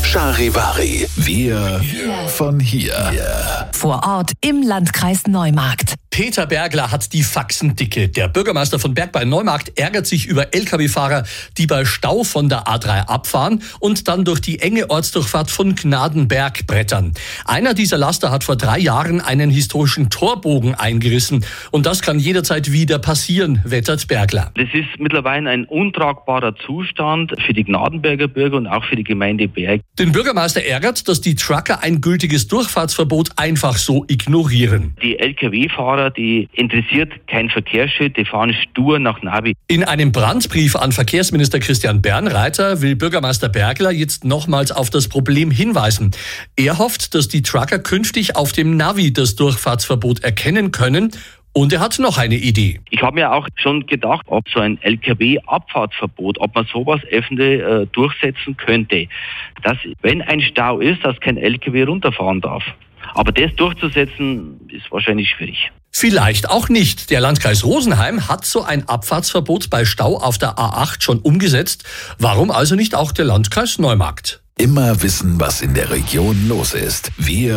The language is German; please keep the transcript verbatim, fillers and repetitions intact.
Charivari. Wir von hier. Vor Ort im Landkreis Neumarkt. Peter Bergler hat die Faxen dicke. Der Bürgermeister von Berg bei Neumarkt ärgert sich über L K W-Fahrer, die bei Stau von der A drei abfahren und dann durch die enge Ortsdurchfahrt von Gnadenberg brettern. Einer dieser Laster hat vor drei Jahren einen historischen Torbogen eingerissen. Und das kann jederzeit wieder passieren, wettert Bergler. Das ist mittlerweile ein untragbarer Zustand für die Gnadenberger Bürger und auch für die Gemeinde Berg. Den Bürgermeister ärgert, dass die Trucker ein gültiges Durchfahrtsverbot einfach so ignorieren. Die L K W-Fahrer, die interessiert kein Verkehrsschild, die fahren stur nach Navi. In einem Brandbrief an Verkehrsminister Christian Bernreiter will Bürgermeister Bergler jetzt nochmals auf das Problem hinweisen. Er hofft, dass die Trucker künftig auf dem Navi das Durchfahrtsverbot erkennen können. Und er hat noch eine Idee. Ich habe mir auch schon gedacht, ob so ein L K W-Abfahrtsverbot, ob man sowas öffentlich äh, durchsetzen könnte. Dass, wenn ein Stau ist, dass kein L K W runterfahren darf. Aber das durchzusetzen, ist wahrscheinlich schwierig. Vielleicht auch nicht. Der Landkreis Rosenheim hat so ein Abfahrtsverbot bei Stau auf der A acht schon umgesetzt. Warum also nicht auch der Landkreis Neumarkt? Immer wissen, was in der Region los ist. Wir